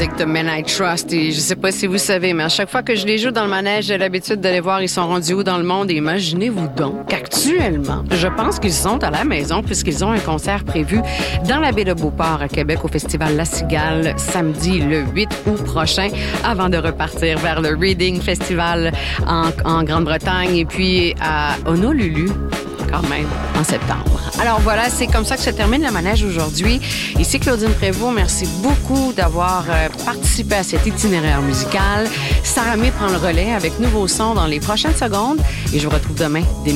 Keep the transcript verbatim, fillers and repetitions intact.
musique de Men I Trust et je sais pas si vous savez, mais à chaque fois que je les joue dans le manège, j'ai l'habitude d'aller voir ils sont rendus où dans le monde et imaginez-vous donc qu'actuellement, je pense qu'ils sont à la maison puisqu'ils ont un concert prévu dans la baie de Beauport à Québec au festival La Cigale samedi le huit août prochain avant de repartir vers le Reading Festival en, en Grande-Bretagne et puis à Honolulu quand même en septembre. Alors voilà, c'est comme ça que se termine le manège aujourd'hui. Ici Claudine Prévost, merci beaucoup d'avoir euh, participé à cet itinéraire musical. Sarah May prend le relais avec nouveaux sons dans les prochaines secondes et je vous retrouve demain dès